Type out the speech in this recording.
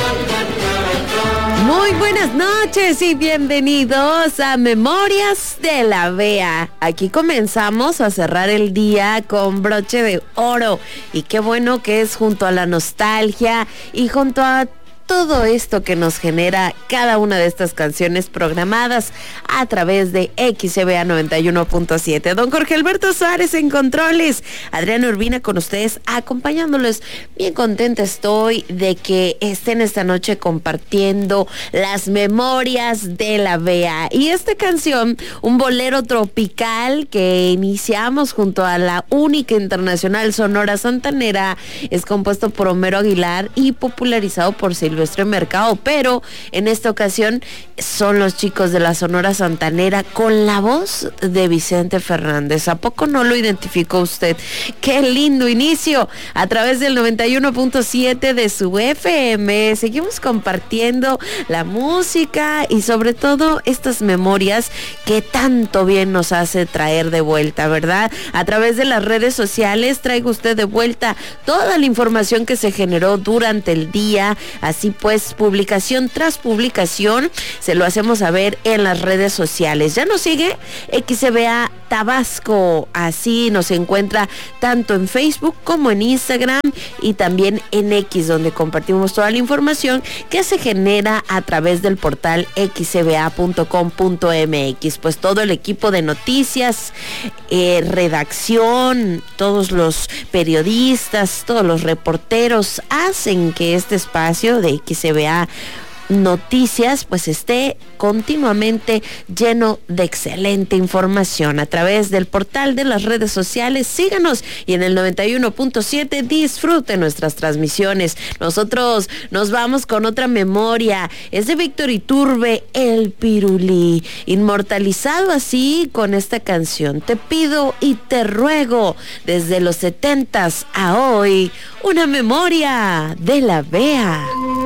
Muy buenas noches y bienvenidos a Memorias de la Bea. Aquí comenzamos a cerrar el día con broche de oro. Y qué bueno que es junto a la nostalgia y junto a todo esto que nos genera cada una de estas canciones programadas a través de XCBA 91.7. Don Jorge Alberto Suárez en controles, Adriana Urbina con ustedes acompañándoles. Bien contenta estoy de que estén esta noche compartiendo las memorias de la Bea. Y esta canción, un bolero tropical que iniciamos junto a la única internacional Sonora Santanera, es compuesto por Homero Aguilar y popularizado por Silvestre Mercado, pero en esta ocasión son los chicos de la Sonora Santanera con la voz de Vicente Fernández. ¿A poco no lo identificó usted? ¡Qué lindo inicio! A través del 91.7 de su FM seguimos compartiendo la música y sobre todo estas memorias que tanto bien nos hace traer de vuelta, ¿verdad? A través de las redes sociales traigo usted de vuelta toda la información que se generó durante el día. Así pues, publicación tras publicación, se lo hacemos saber en las redes sociales. ¿Ya nos sigue? XCBA Tabasco, así nos encuentra tanto en Facebook como en Instagram y también en X, donde compartimos toda la información que se genera a través del portal xcba.com.mx. Pues todo el equipo de noticias, redacción, todos los periodistas, todos los reporteros hacen que este espacio de XCBA Noticias pues esté continuamente lleno de excelente información a través del portal de las redes sociales. Síganos y en el 91.7 disfrute nuestras transmisiones. Nosotros nos vamos con otra memoria, es de Víctor Iturbe, El Pirulí, inmortalizado así con esta canción, Te pido y te ruego, desde los 70s a hoy, una memoria de la Bea.